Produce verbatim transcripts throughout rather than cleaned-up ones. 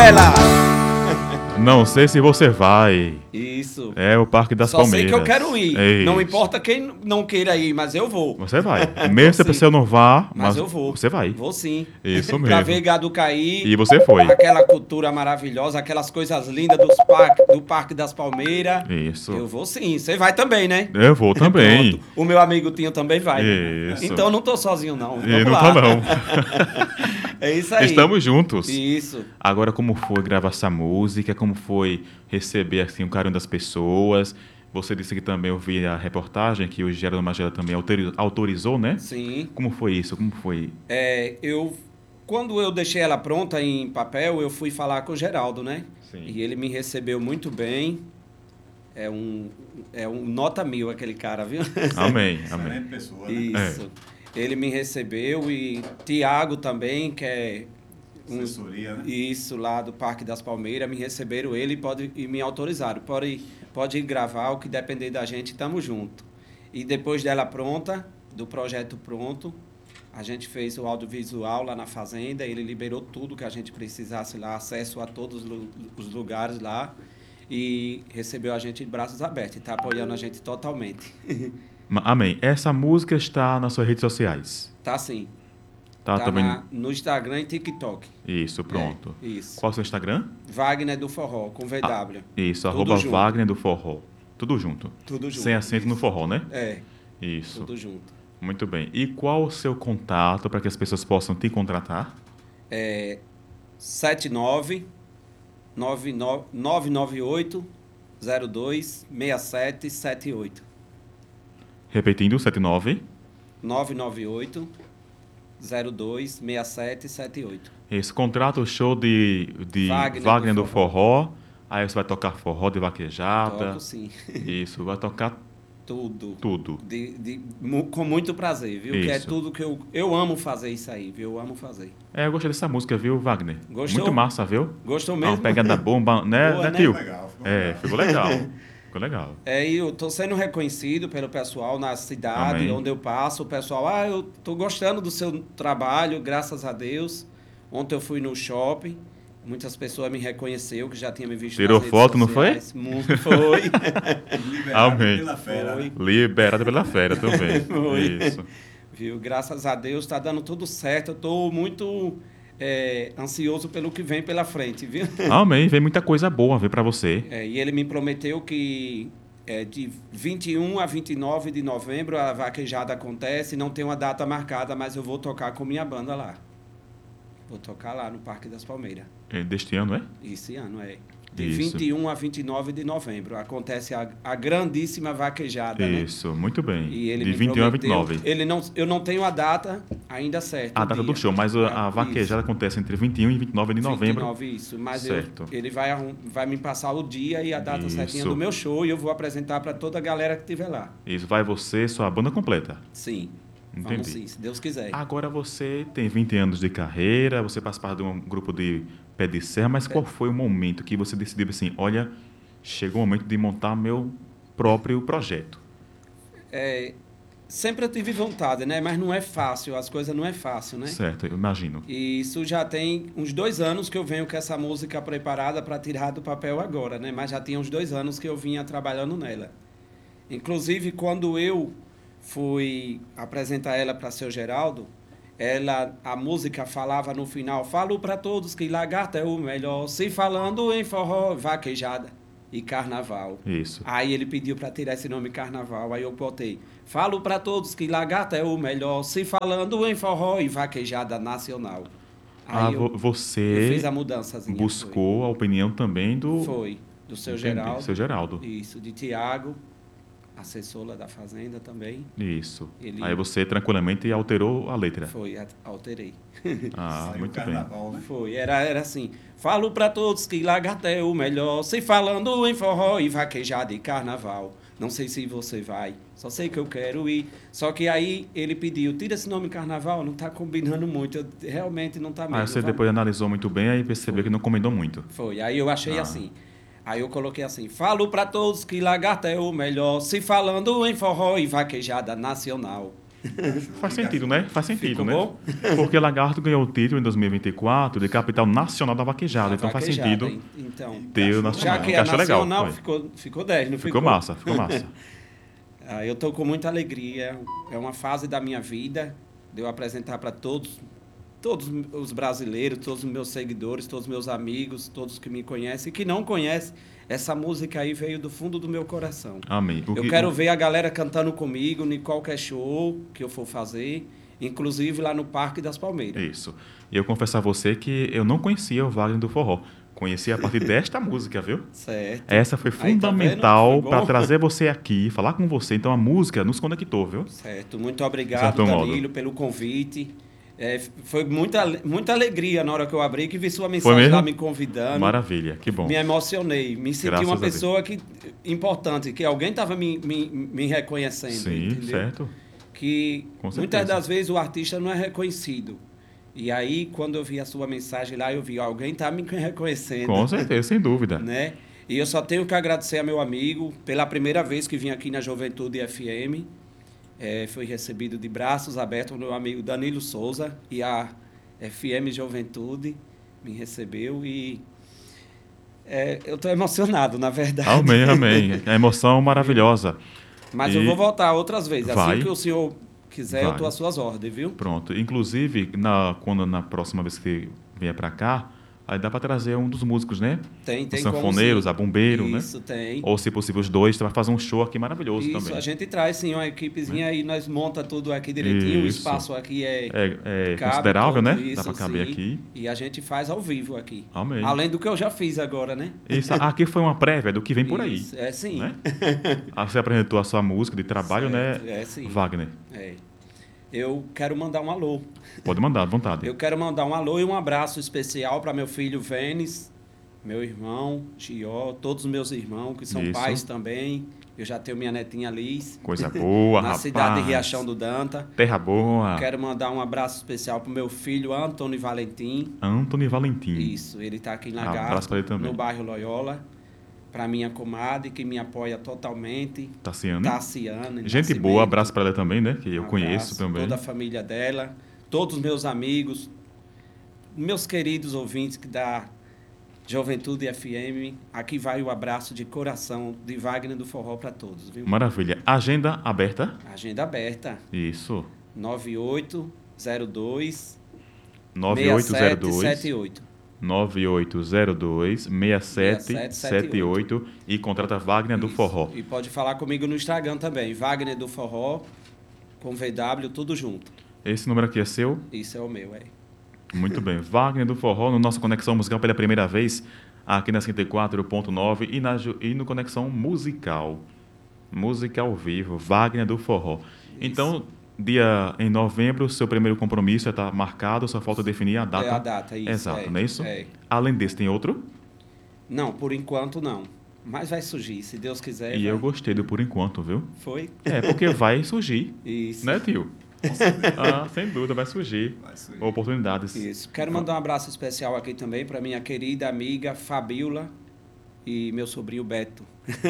ela. Não sei se você vai. Isso. É o Parque das Só Palmeiras. sei que eu quero ir. É Não isso. importa quem não queira ir, mas eu vou. Você vai. Mesmo se a Vou sim. pessoa não vá, Mas mas eu vou. você vai. Vou sim. Isso Pra mesmo. ver gado cair. E você foi. Aquela cultura maravilhosa, aquelas coisas lindas dos parque, do Parque das Palmeiras. Isso. Eu vou sim. Você vai também, né? Eu vou também. Pronto. O meu amigo Tinho também vai. Isso. Então eu não tô sozinho, não. Vamos E não lá. tá não. É isso aí. Estamos juntos. Isso. Agora, como foi gravar essa música? Como foi receber assim, o carinho das pessoas? Você disse que também eu vi a reportagem que o Geraldo Magela também autori- autorizou, né? Sim. Como foi isso? Como foi? É, eu, quando eu deixei ela pronta em papel, eu fui falar com o Geraldo, né? Sim. E ele me recebeu muito bem. É um, é um nota mil aquele cara, viu? Amém, amém. Excelente pessoa, né? Isso. Ele me recebeu e Tiago também, que é um, Assessoria, né? isso lá do Parque das Palmeiras, me receberam ele e, pode, e me autorizaram. Pode, pode ir gravar, o que depender da gente, tamo junto. E depois dela pronta, do projeto pronto, a gente fez o audiovisual lá na fazenda, ele liberou tudo que a gente precisasse lá, acesso a todos os lugares lá, e recebeu a gente de braços abertos, e está apoiando a gente totalmente. Amém. Essa música está nas suas redes sociais. Tá sim. Tá, Tá também. na- no Instagram e TikTok. Isso, pronto. É, isso. Qual é o seu Instagram? Wagner do Forró, com V W. Isso, Tudo arroba junto. Wagner do Forró. Tudo junto. Tudo junto. Sem acento no forró, né? É, Isso. tudo junto. Muito bem. E qual o seu contato para que as pessoas possam te contratar? É sete nove nove nove oito zero dois seis sete sete oito. Repetindo, sete nove. nove nove oito zero dois seis sete sete oito. Esse contrato, o show de, de Wagner, Wagner do do forró. Aí você vai tocar forró de vaquejada. Toco sim. Isso, vai tocar Tudo. tudo. De, de, mu- com muito prazer, viu? Que é Isso. tudo que eu... Eu amo fazer isso aí, viu? Eu amo fazer. É, eu gostei dessa música, viu, Wagner? Gostou? Muito massa, viu? Gostou Uma mesmo? pegada bomba, né, Boa, né, né? tio? Legal, ficou É, legal. ficou legal. Ficou legal. É, e eu tô sendo reconhecido pelo pessoal na cidade Amém. onde eu passo. O pessoal, ah, eu tô gostando do seu trabalho, graças a Deus. Ontem eu fui no shopping, muitas pessoas me reconheceu que já tinha me visto Tirou nas redes foto, não sociais. Muito foi. Liberado Amém. pela fera. Foi. né? Liberada pela fera também. Foi. Isso. Viu? Graças a Deus tá dando tudo certo. Eu tô muito é, ansioso pelo que vem pela frente, viu? Amém. Vem muita coisa boa ver pra você. É, e ele me prometeu que é, de vinte e um a vinte e nove de novembro a vaquejada acontece. Não tem uma data marcada, mas eu vou tocar com minha banda lá. Vou tocar lá no Parque das Palmeiras. É, deste ano, é? Esse ano é. De Isso. vinte e um a vinte e nove de novembro acontece a, a grandíssima vaquejada, né? Isso, muito bem. E ele De me vinte e um a vinte e prometeu- nove. Ele não, eu não tenho a data ainda certa. A o data dia. do show, mas a, a Isso. vaquejada acontece entre vinte e um e vinte e nove de novembro. vinte e nove, isso. Mas eu- Certo. ele vai, arrum- vai me passar o dia e a data Isso. certinha do meu show e eu vou apresentar para toda a galera que estiver lá. Isso, vai você, sua banda completa. Sim. Entendi. Vamos sim, se Deus quiser. Agora você tem vinte anos de carreira, você faz parte de um grupo de pé de serra, mas qual foi o momento que você decidiu assim, olha, chegou o momento de montar meu próprio projeto? É, sempre eu tive vontade, né? Mas não é fácil, as coisas não é fácil, né? Certo, eu imagino. E isso já tem uns dois anos que eu venho com essa música preparada para tirar do papel agora, né? Mas já tinha uns dois anos que eu vinha trabalhando nela. Inclusive, quando eu fui apresentar ela para seu Geraldo, ela, a música falava no final, falo para todos que lagarto é o melhor, se falando em forró, vaquejada e carnaval. Isso. Aí ele pediu para tirar esse nome carnaval, aí eu botei, falo para todos que lagarto é o melhor, se falando em forró e vaquejada nacional. Aí Ah, eu, vo- eu você fiz a mudançazinha. buscou a opinião também do... Foi, foi do seu Entendi, Geraldo. seu Geraldo. Isso, de Tiago, assessor lá da Fazenda também. Isso. Ele- Aí você tranquilamente alterou a letra. Foi, a- alterei. Ah, Saiu muito bem. carnaval, né? Foi, era, era assim. Falo pra todos que lagarto é o melhor, se falando em forró e vaquejada e carnaval. Não sei se você vai, só sei que eu quero ir. Só que aí ele pediu, tira esse nome carnaval, não tá combinando muito. Eu, realmente não tá mesmo. Aí você vamos- depois analisou muito bem e percebeu que não combinou muito. Foi, aí eu achei Ah. assim. Aí eu coloquei assim, falo pra todos que lagarto é o melhor, se falando em forró e vaquejada nacional. Faz sentido, né? Faz sentido, Ficou né? bom? Porque Lagarto ganhou o título em dois mil e vinte e quatro de capital nacional da vaquejada. A então faz vaquejada, sentido hein? Então, ter o Encaixou. nacional. já que é Encaixou legal. nacional, Foi. ficou, ficou dez, não ficou? Ficou massa, ficou massa. Ah, eu estou com muita alegria. É uma fase da minha vida de eu apresentar para todos, todos os brasileiros, todos os meus seguidores, todos os meus amigos, todos que me conhecem e que não conhecem. Essa música aí veio do fundo do meu coração. Amém. O Eu que- quero ver a galera cantando comigo em qualquer show que eu for fazer, inclusive lá no Parque das Palmeiras. Isso. E eu confesso a você que eu não conhecia o Wagner do Forró. Conheci a partir desta música, viu? Certo. Essa foi Aí, tá vendo? fundamental Foi bom? para trazer você aqui, falar com você. Então a música nos conectou, viu? Certo. Muito obrigado, certo modo. Danilo, pelo convite. É, foi muita, muita alegria na hora que eu abri, que vi sua Foi mensagem mesmo? lá me convidando. Maravilha, que bom. Me emocionei. Me senti Graças uma a Deus. pessoa que, importante, que alguém estava me, me, me reconhecendo. Sim, entendeu? certo. Que Com certeza. muitas das vezes o artista não é reconhecido. E aí, quando eu vi a sua mensagem lá, eu vi, alguém está me reconhecendo. Com certeza, sem dúvida. Né? E eu só tenho que agradecer a meu amigo, pela primeira vez que vim aqui na Juventude F M. É, fui recebido de braços abertos o meu amigo Danilo Souza e a F M Juventude me recebeu e é, eu estou emocionado, na verdade. Amém, amém. A emoção maravilhosa. Mas E- eu vou voltar outras vezes. Vai. Assim que o senhor quiser, eu Vai. estou às suas ordens, viu? Pronto. Inclusive, na, quando na próxima vez que vier para cá, aí dá para trazer um dos músicos, né? Tem, tem Os como sanfoneiros, sim. a bombeiro, né? Isso, tem. Ou, se possível, os dois, vai fazer um show aqui maravilhoso Isso, também. a gente traz sim uma equipezinha aí, nós monta tudo aqui direitinho, o Isso. espaço aqui é, É, é cabe considerável, todo né? isso, Dá para caber sim. aqui. E a gente faz ao vivo aqui. Amém. Além do que eu já fiz agora, né? Isso, aqui foi uma prévia do que vem por aí. Isso, é sim. Né? Ah, você apresentou a sua música de trabalho, Certo, né? é, sim. Wagner. É. Eu quero mandar um alô. Pode mandar, à vontade. Eu quero mandar um alô e um abraço especial para meu filho Vênis, meu irmão Gió, todos os meus irmãos que são Isso. pais também. Eu já tenho minha netinha Liz, Coisa boa, na rapaz. cidade de Riachão do Danta. Terra boa. Quero mandar um abraço especial pro meu filho Antônio Valentim. Antônio Valentim. Isso, ele está aqui em Ah, um abraço Lagarto, pra ele também. no bairro Loyola. Para minha comadre, que me apoia totalmente. Tassiane. Tassiane. Gente Nascimento. boa, abraço para ela também, né? Que eu Um conheço abraço, também. Toda a família dela, todos os meus amigos, meus queridos ouvintes que da Juventude F M. Aqui vai o abraço de coração de Wagner do Forró para todos, viu? Maravilha. Agenda aberta. Agenda aberta. Isso. nove oito zero dois nove oito zero seis sete dois sete oito. nove oito zero dois seis sete sete sete oito e contrata Wagner do Isso. Forró. E pode falar comigo no Instagram também, Wagner do Forró, com V W, tudo junto. Esse número aqui é seu? Isso é o meu, é. Muito bem. Wagner do Forró, no nosso Conexão Musical pela primeira vez, aqui na cinquenta e quatro ponto nove e, na, Ju- e no Conexão Musical. Música ao vivo, Wagner do Forró. Então, dia em novembro, seu primeiro compromisso já está marcado, só falta definir a data. É a data, isso. Exato, é, não é isso? É. Além desse, tem outro? Não, por enquanto não. Mas vai surgir, se Deus quiser. E vai. eu gostei do por enquanto, viu? Foi? É, porque vai surgir, Isso. né, tio? Ah, sem dúvida, vai surgir Vai surgir. oportunidades. Isso. Quero mandar um abraço especial aqui também para minha querida amiga Fabiola e meu sobrinho Beto.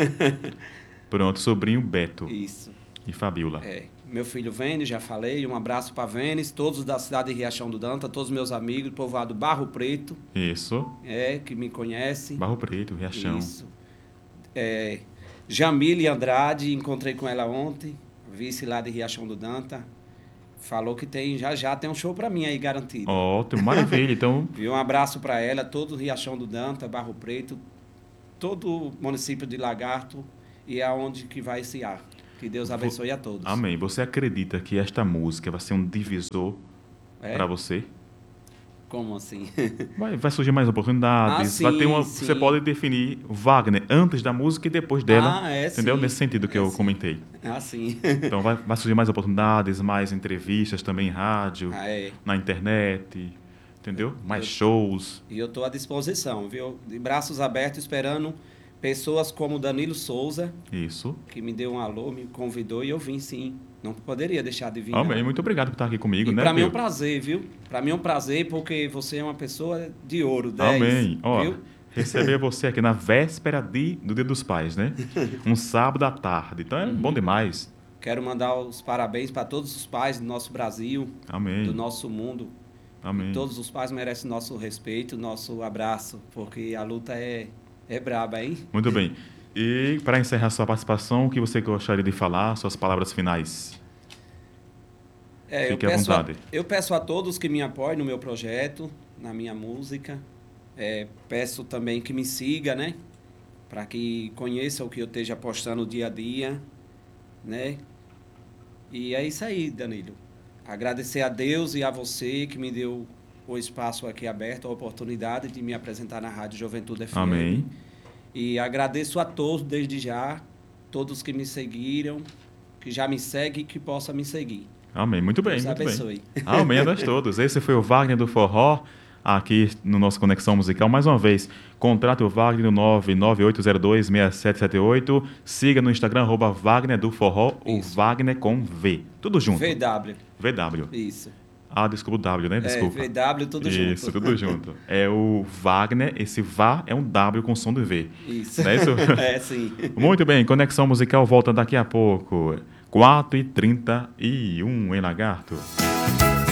Pronto, sobrinho Beto Isso. e Fabiola. É. Meu filho Vênis, já falei. Um abraço para Vênis, todos da cidade de Riachão do Danta, todos meus amigos, povoado Barro Preto, Isso, é, que me conhece. Barro Preto, Riachão. Isso. É, Jamile Andrade, encontrei com ela ontem, vice lá de Riachão do Danta. Falou que tem, já já tem um show para mim aí garantido. Ótimo, maravilha. Então, Viu? Um abraço para ela, todo o Riachão do Danta, Barro Preto, todo o município de Lagarto e aonde que vai esse ar. Que Deus abençoe a todos. amém. Você acredita que esta música vai ser um divisor É? para você? Como assim? Vai, vai surgir mais oportunidades. Ah, vai ter uma, sim, você sim. pode definir Wagner antes da música e depois dela. Ah, é, entendeu? sim. Nesse sentido que É, eu sim. comentei. Ah, sim. Então vai, vai surgir mais oportunidades, mais entrevistas também em rádio, Ah, é. na internet, entendeu? Mais Eu- shows. E eu estou à disposição, viu? De braços abertos, esperando pessoas como Danilo Souza, Isso. que me deu um alô, me convidou e eu vim sim. Não poderia deixar de vir. Amém. não. Muito obrigado por estar aqui comigo, E né? para mim é um Pedro? prazer, viu? Para mim é um prazer porque você é uma pessoa de ouro, dez, Amém. Ó, viu? receber você aqui na véspera de, do Dia dos Pais, né? Um sábado à tarde. Então é bom demais. Quero mandar os parabéns para todos os pais do nosso Brasil, Amém. do nosso mundo. Amém. E todos os pais merecem nosso respeito, nosso abraço, porque a luta é, é braba, hein? Muito bem. E para encerrar sua participação, o que você gostaria de falar, suas palavras finais? É, eu Fique à peço a, vontade. eu peço a todos que me apoiem no meu projeto, na minha música. É, peço também que me siga, né? Para que conheça o que eu esteja postando dia a dia, né? E é isso aí, Danilo. Agradecer a Deus e a você que me deu o espaço aqui aberto, a oportunidade de me apresentar na Rádio Juventude F M. Amém. E agradeço a todos desde já, todos que me seguiram, que já me seguem e que possam me seguir. Amém. Muito bem, Deus muito abençoe. bem. Amém a nós todos. Esse foi o Wagner do Forró, aqui no nosso Conexão Musical. Mais uma vez, contrate o Wagner no nove nove oito zero dois seis sete sete oito. Siga no Instagram, arroba Wagner do Forró, o Wagner com V. Tudo junto. V W. V W. Isso. Ah, desculpa, o W, né? Desculpa. É, V W, tudo junto. Isso, tudo junto. É o Wagner, esse Vá é um W com som de V. Isso. Não é isso? É, sim. Muito bem, Conexão Musical volta daqui a pouco. quatro e trinta e um em Lagarto.